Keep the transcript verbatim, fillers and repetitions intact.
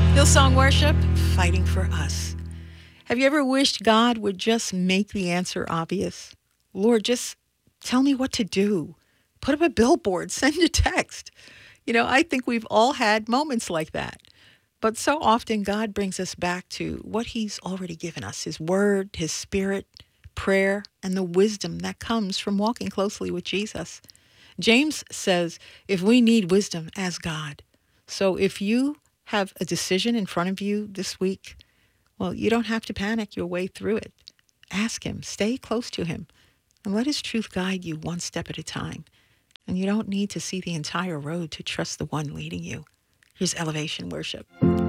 Hillsong Worship, fighting for us. Have you ever wished God would just make the answer obvious? Lord, just tell me what to do. Put up a billboard, send a text. You know, I think we've all had moments like that. But so often God brings us back to what He's already given us, His Word, His Spirit, prayer, and the wisdom that comes from walking closely with Jesus. James says, if we need wisdom, ask God. So if you have a decision in front of you this week, well, you don't have to panic your way through it. Ask Him, stay close to Him, and let His truth guide you one step at a time. And you don't need to see the entire road to trust the one leading you. Here's Elevation Worship.